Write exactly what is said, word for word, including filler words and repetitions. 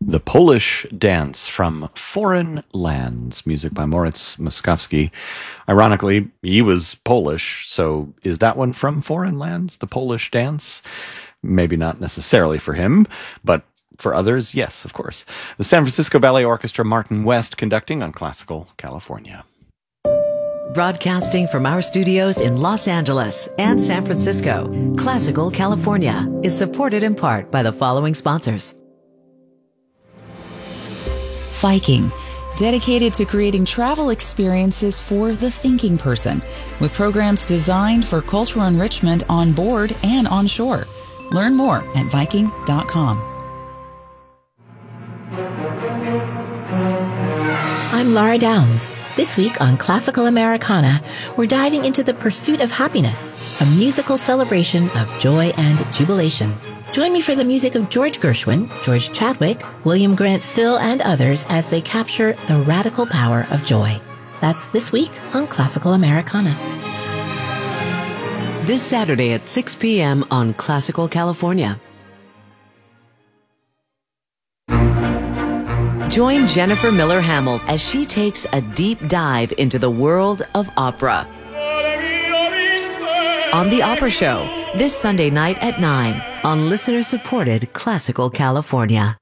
The Polish Dance from Foreign Lands, music by Moritz Moszkowski. Ironically, he was Polish, so is that one from Foreign Lands, the Polish Dance? Maybe not necessarily for him, but for others, yes, of course. The San Francisco Ballet Orchestra, Martin West, conducting on Classical California. Broadcasting from our studios in Los Angeles and San Francisco, Classical California is supported in part by the following sponsors. Viking, dedicated to creating travel experiences for the thinking person, with programs designed for cultural enrichment on board and on shore. Learn more at Viking dot com. I'm Laura Downs. This week on Classical Americana, we're diving into the pursuit of happiness, a musical celebration of joy and jubilation. Join me for the music of George Gershwin, George Chadwick, William Grant Still, and others as they capture the radical power of joy. That's this week on Classical Americana. This Saturday at six p.m. on Classical California. Join Jennifer Miller Hamill as she takes a deep dive into the world of opera. On The Opera Show, this Sunday night at nine on listener-supported Classical California.